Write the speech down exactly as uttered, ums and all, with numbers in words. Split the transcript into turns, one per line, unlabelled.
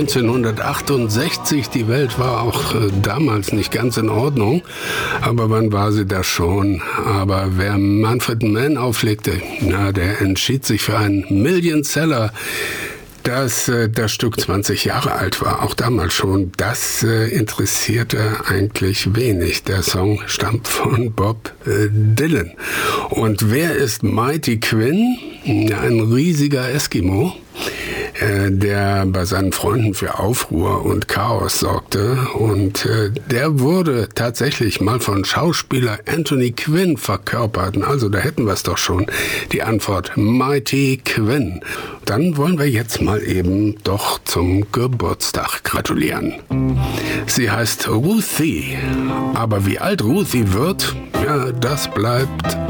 neunzehnhundertachtundsechzig. Die Welt war auch äh, damals nicht ganz in Ordnung. Aber wann war sie das schon? Aber wer Manfred Mann auflegte, na, der entschied sich für einen Millionseller. Dass äh, das Stück zwanzig Jahre alt war, auch damals schon, das äh, interessierte eigentlich wenig. Der Song stammt von Bob äh, Dylan. Und wer ist Mighty Quinn? Ein riesiger Eskimo, äh, der bei seinen Freunden für Aufruhr und Chaos sorgte. Und äh, der wurde tatsächlich mal von Schauspieler Anthony Quinn verkörpert. Also da hätten wir es doch schon. Die Antwort Mighty Quinn. Dann wollen wir jetzt mal eben doch zum Geburtstag gratulieren. Sie heißt Ruthie. Aber wie alt Ruthie wird, ja, das bleibt